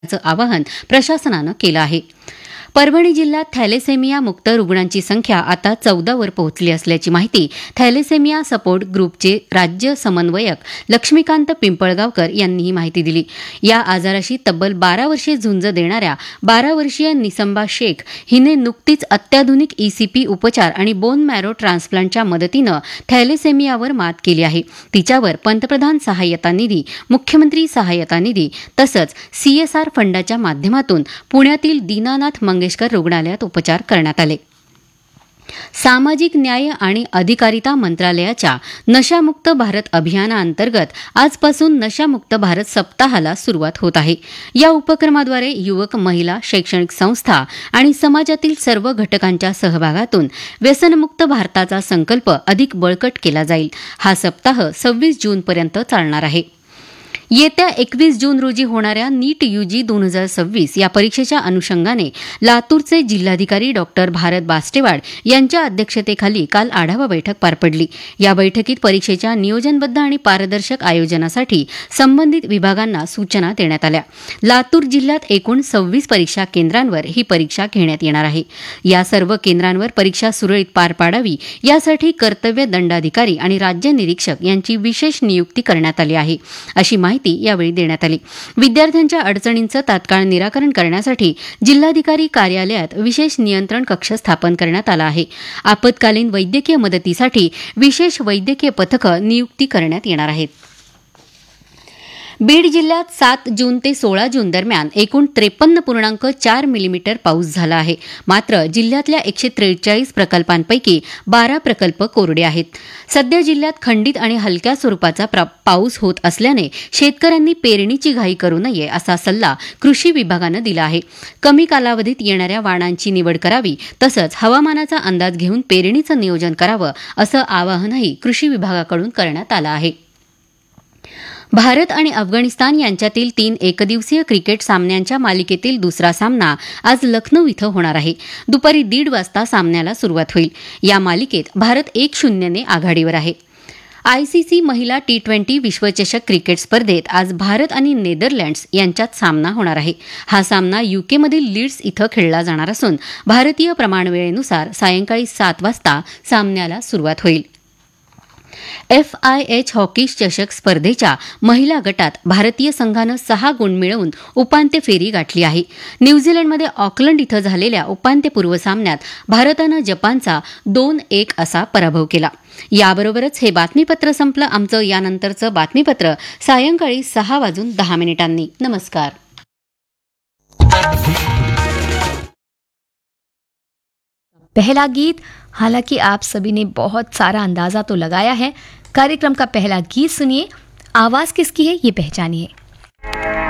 आवाहन प्रशासनानं केलं आहे. परभणी जिल्ह्यात थॅलेसेमिया मुक्त रुग्णांची संख्या आता 14 वर पोहोचली असल्याची माहिती थॅलेसेमिया सपोर्ट ग्रुपचे राज्य समन्वयक लक्ष्मीकांत पिंपळगावकर यांनी ही माहिती दिली. या आजाराशी तब्बल 12 वर्षे झुंज देणाऱ्या 12 वर्षीय निसंबा शेख हिने नुकतीच अत्याधुनिक ईसीपी उपचार आणि बोन मॅरो ट्रान्सप्लांटच्या मदतीनं थॅलेसेमियावर मात केली आहे. तिच्यावर पंतप्रधान सहाय्यता निधी, मुख्यमंत्री सहाय्यता निधी तसंच सीएसआर फंडाच्या माध्यमातून पुण्यातील दीनानाथ मंगेशकर रुग्णालयात उपचार करण्यात आले. सामाजिक न्याय आणि अधिकारिता मंत्रालयाच्या नशामुक्त भारत अभियानाअंतर्गत आजपासून नशामुक्त भारत सप्ताहाला सुरुवात होत आहे. या उपक्रमाद्वारे युवक, महिला, शैक्षणिक संस्था आणि समाजातील सर्व घटकांच्या सहभागातून व्यसनमुक्त भारताचा संकल्प अधिक बळकट केला जाईल. हा सप्ताह 26 जूनपर्यंत चालणार आहे. येत्या 21 जून रोजी होणाऱ्या नीट यूजी 2026 या परीक्षेच्या अनुषंगाने लातूरचे जिल्हाधिकारी डॉक्टर भारत बास्टेवाड यांच्या अध्यक्षतेखाली काल आढावा बैठक पार पडली. या बैठकीत परीक्षेच्या नियोजनबद्ध आणि पारदर्शक आयोजनासाठी संबंधित विभागांना सूचना देण्यात आल्या. लातूर जिल्ह्यात एकूण 26 परीक्षा केंद्रांवर ही परीक्षा घेण्यात येणार आहे. या सर्व केंद्रांवर परीक्षा सुरळीत पार पाडावी यासाठी कर्तव्य दंडाधिकारी आणि राज्य निरीक्षक यांची विशेष नियुक्ती करण्यात आली आहे, अशी माहिती यावेळी देण्यात आली. विद्यार्थ्यांच्या अडचणींचं तात्काळ निराकरण करण्यासाठी जिल्हाधिकारी कार्यालयात विशेष नियंत्रण कक्ष स्थापन करण्यात आला आहे. आपत्कालीन वैद्यकीय मदतीसाठी विशेष वैद्यकीय पथकं नियुक्ती करण्यात येणार आहेत. बीड जिल्ह्यात 7 जून ते 16 जून दरम्यान एकूण 53.4 मिलीमीटर पाऊस झाला आहे. मात्र जिल्ह्यातल्या 143 प्रकल्पांपैकी 12 प्रकल्प कोरडे आहेत. सध्या जिल्ह्यात खंडित आणि हलक्या स्वरूपाचा पाऊस होत असल्याने शेतकऱ्यांनी पेरणीची घाई करू नये असा सल्ला कृषी विभागानं दिला आहे. कमी कालावधीत येणाऱ्या वाणांची निवड करावी तसंच हवामानाचा अंदाज घेऊन पेरणीचं नियोजन करावं असं आवाहनही कृषी विभागाकडून करण्यात आलं आहे. भारत आणि अफगाणिस्तान यांच्यातील 3 एकदिवसीय क्रिकेट सामन्यांच्या मालिकेतील दुसरा सामना आज लखनौ इथं होणार आहे. दुपारी 1:30 वाजता सामन्याला सुरुवात होईल. या मालिकेत भारत 1-0 ने आघाडीवर आहे. आयसीसी महिला T20 विश्वचषक क्रिकेट स्पर्धेत आज भारत आणि नेदरलँड्स यांच्यात सामना होणार आहे. हा सामना यूकेमधील लीड्स इथं खेळला जाणार असून भारतीय प्रमाणवेळेनुसार सायंकाळी 7 वाजता सामन्याला सुरुवात होईल. FIH हॉकी चषक स्पर्धेच्या महिला गटात भारतीय संघानं 6 गुण मिळवून उपांत्य फेरी गाठली आहे. न्यूझीलंडमध्ये ऑकलंड इथं झालेल्या उपांत्यपूर्व सामन्यात भारतानं जपानचा 2-1 असा पराभव केला. याबरोबरच हे बातमीपत्र संपलं. आमचं यानंतरचं बातमीपत्र सायंकाळी 6:10 नमस्कार. पहला गीत, हालांकि आप सभी ने बहुत सारा अंदाजा तो लगाया है. कार्यक्रम का पहला गीत सुनिए. आवाज किसकी है ये पहचानिए.